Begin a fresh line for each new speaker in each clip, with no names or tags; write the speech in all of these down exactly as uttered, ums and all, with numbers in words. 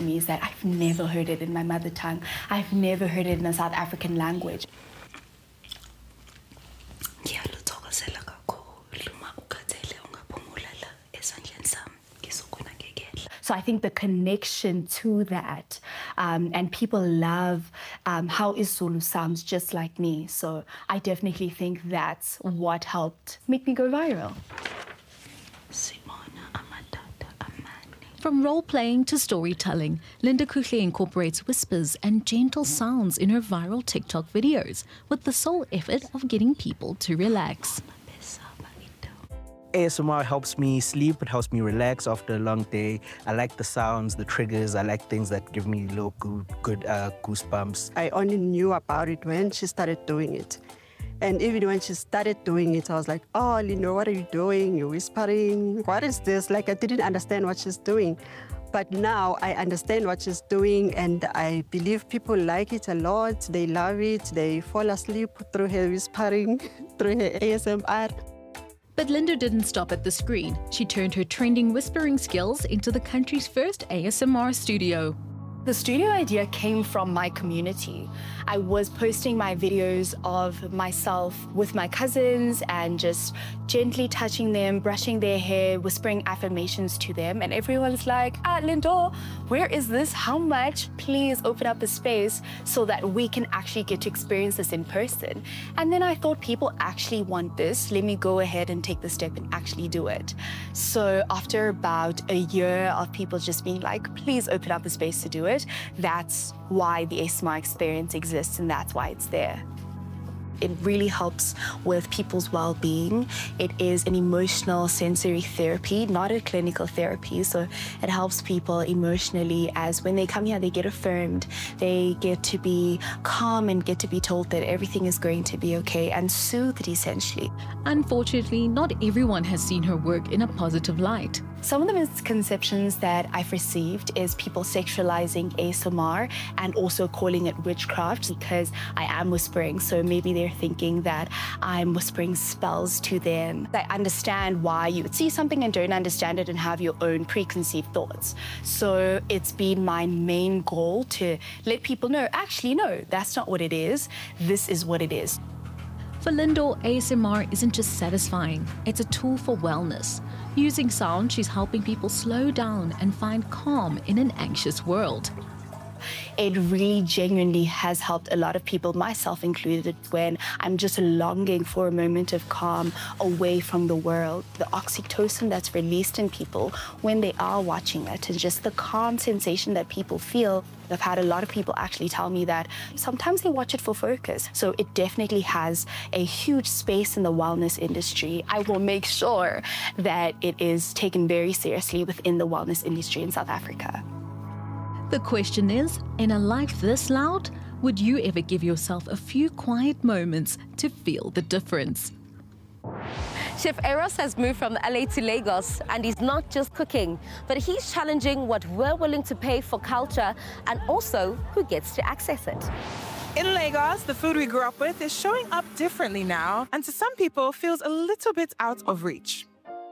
to me is that I've never heard it in my mother tongue. I've never heard it in a South African language. So I think the connection to that, um, and people love um, how isiZulu sounds just like me. So I definitely think that's what helped make me go viral.
From role-playing to storytelling, Linda Kuhle incorporates whispers and gentle sounds in her viral TikTok videos with the sole effort of getting people to relax.
A S M R helps me sleep, it helps me relax after a long day. I like the sounds, the triggers, I like things that give me little good, good uh, goosebumps.
I only knew about it when she started doing it. And even when she started doing it, I was like, oh, Linda, what are you doing? You're whispering. What is this? Like, I didn't understand what she's doing. But now I understand what she's doing, and I believe people like it a lot. They love it. They fall asleep through her whispering, through her A S M R.
But Linda didn't stop at the screen. She turned her trending whispering skills into the country's first A S M R studio.
The studio idea came from my community. I was posting my videos of myself with my cousins and just gently touching them, brushing their hair, whispering affirmations to them. And everyone's like, ah, Linda, where is this? How much? Please open up a space so that we can actually get to experience this in person. And then I thought, people actually want this. Let me go ahead and take the step and actually do it. So after about a year of people just being like, please open up a space to do it, that's why the A S M R experience exists, and that's why it's there. It really helps with people's well-being. It is an emotional sensory therapy, not a clinical therapy. So it helps people emotionally, as when they come here, they get affirmed. They get to be calm and get to be told that everything is going to be okay and soothed, essentially.
Unfortunately, not everyone has seen her work in a positive light.
Some of the misconceptions that I've received is people sexualizing A S M R and also calling it witchcraft because I am whispering. So maybe they're thinking that I'm whispering spells to them. I understand why you would see something and don't understand it and have your own preconceived thoughts. So it's been my main goal to let people know, actually, no, that's not what it is. This is what it is.
For Linda, A S M R isn't just satisfying, it's a tool for wellness. Using sound, she's helping people slow down and find calm in an anxious world.
It really genuinely has helped a lot of people, myself included, when I'm just longing for a moment of calm away from the world. The oxytocin that's released in people when they are watching it, and just the calm sensation that people feel. I've had a lot of people actually tell me that sometimes they watch it for focus. So it definitely has a huge space in the wellness industry. I will make sure that it is taken very seriously within the wellness industry in South Africa.
The question is, in a life this loud, would you ever give yourself a few quiet moments to feel the difference?
Chef Eros has moved from L A to Lagos, and he's not just cooking, but he's challenging what we're willing to pay for culture and also who gets to access it.
In Lagos, the food we grew up with is showing up differently now, and to some people feels a little bit out of reach.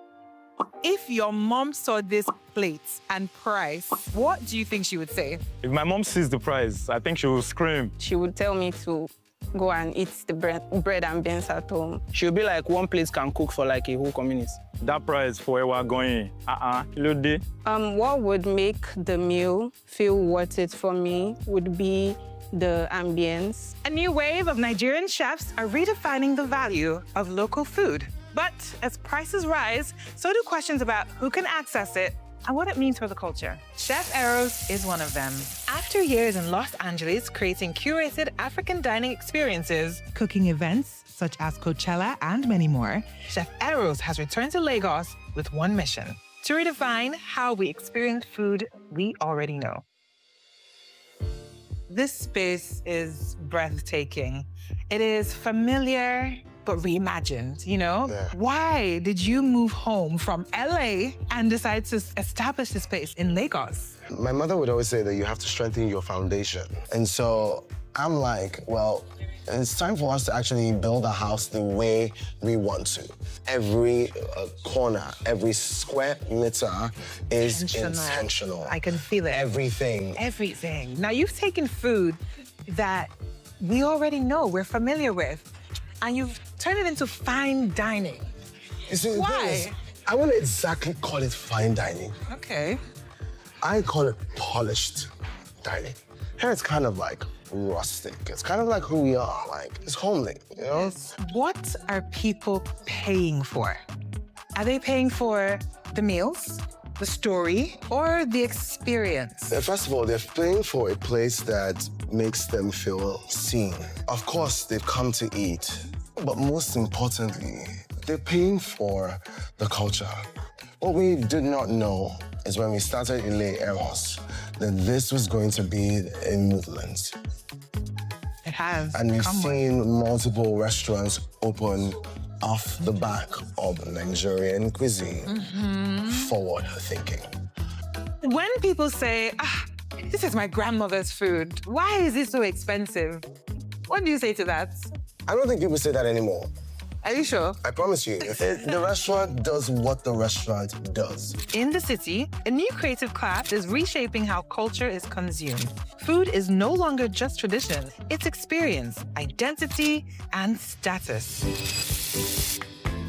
If your mom saw this plate and price, what do you think she would say?
If my mom sees the price, I think she will scream.
She would tell me to go and eat the bread, bread and beans at home.
She'll be like, one place can cook for like a whole community.
That price for where we're going, uh-uh, Lodi.
Um, what would make the meal feel worth it for me would be the ambience.
A new wave of Nigerian chefs are redefining the value of local food. But as prices rise, so do questions about who can access it and what it means for the culture. Chef Eros is one of them. After years in Los Angeles creating curated African dining experiences, cooking events such as Coachella and many more, Chef Eros has returned to Lagos with one mission: to redefine how we experience food we already know. This space is breathtaking. It is familiar, but reimagined, you know?
Yeah.
Why did you move home from L A and decide to establish this space in Lagos?
My mother would always say that you have to strengthen your foundation. And so I'm like, well, it's time for us to actually build a house the way we want to. Every uh, corner, every square meter is intentional. intentional.
I can feel it.
Everything.
Everything. Now, you've taken food that we already know, we're familiar with, and you've turned it into fine dining.
You see, the
Why?
thing is, I wouldn't exactly call it fine dining.
Okay.
I call it polished dining. Here it's kind of like rustic. It's kind of like who we are, like, it's homely, you know?
Yes. What are people paying for? Are they paying for the meals, the story, or the experience?
First of all, they're paying for a place that makes them feel seen. Of course, they've come to eat, but most importantly, they're paying for the culture. What we did not know is when we started Ile Eros, that this was going to be a movement.
It has.
And we've
Come
seen on. multiple restaurants open off the back of Nigerian cuisine.
Mm-hmm.
Forward thinking.
When people say, ah, this is my grandmother's food, why is it so expensive? What do you say to that?
I don't think people say that anymore.
Are you sure?
I promise you. It, the restaurant does what the restaurant does.
In the city, a new creative class is reshaping how culture is consumed. Food is no longer just tradition, it's experience, identity, and status.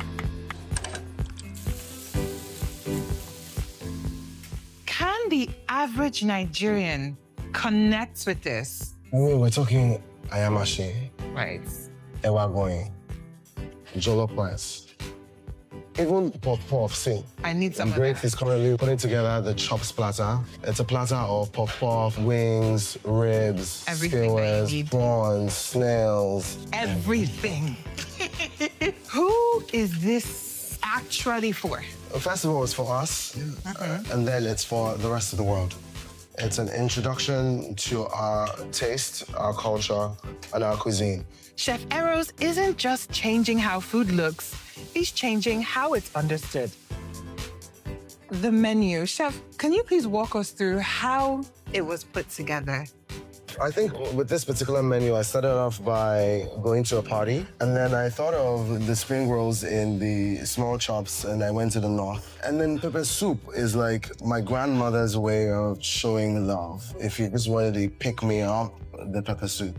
Can the average Nigerian connect with this?
I mean, we're talking ayamashi,
Right.
ewa going, jollof rice, even puff puff. See,
I need some of
Great
that.
is currently putting together the chops platter. It's a platter of puff puff, wings, ribs,
Everything I
skewers,
need.
prawns, snails.
Everything. Who is this actually for?
First of all, it's for us, and then it's for the rest of the world. It's an introduction to our taste, our culture, and our cuisine.
Chef Eros isn't just changing how food looks, he's changing how it's understood. The menu. Chef, can you please walk us through how it was put together?
I think with this particular menu, I started off by going to a party, and then I thought of the spring rolls in the small chops, and I went to the north. And then pepper soup is like my grandmother's way of showing love. If you just wanted to pick me up, the pepper soup.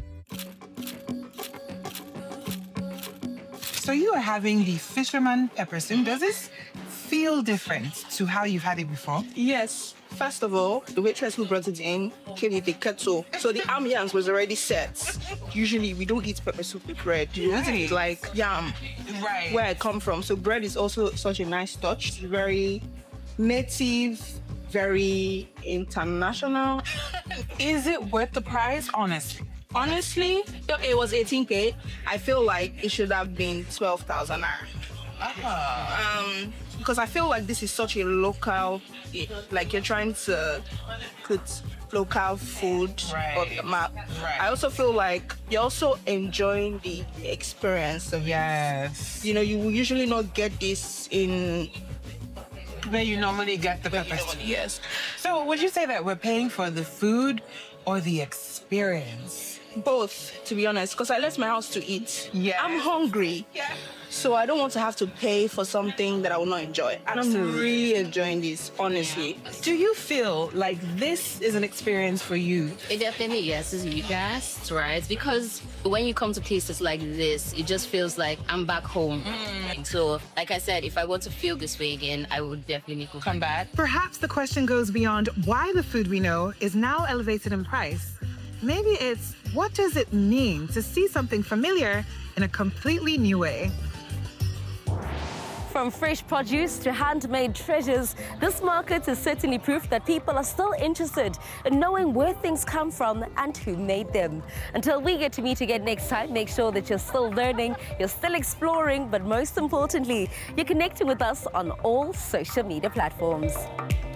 So you are having the fisherman pepper soup. Does this feel different to how you've had it before?
Yes. First of all, the waitress who brought it in came with a kettle. So the ambiance was already set. Usually, we don't eat pepper soup with bread. You
Right.
eat it like yam,
Right.
where I come from. So bread is also such a nice touch. Very native, very international.
Is it worth the price, honestly?
Honestly, it was eighteen K. I feel like it should have been twelve thousand naira. Um, because I feel like this is such a local, like you're trying to put local food
Right.
on the map.
Right.
I also feel like you're also enjoying the experience of it.
Yes.
You know, you will usually not get this in
Where you normally get the pepper soup.
yes.
So would you say that we're paying for the food or the experience?
Both, to be honest, because I left my house to eat.
Yeah.
I'm hungry.
Yeah.
So I don't want to have to pay for something that I will not enjoy. And I'm
Absolutely.
really enjoying this, honestly.
Do you feel like this is an experience for you?
It definitely yes, is you guys, right? Because when you come to places like this, it just feels like I'm back home. Mm. So, like I said, if I want to feel this way again, I would definitely go come back.
Perhaps the question goes beyond why the food we know is now elevated in price. Maybe it's what does it mean to see something familiar in a completely new way?
From fresh produce to handmade treasures, this market is certainly proof that people are still interested in knowing where things come from and who made them. Until we get to meet again next time, make sure that you're still learning, you're still exploring, but most importantly, you're connecting with us on all social media platforms.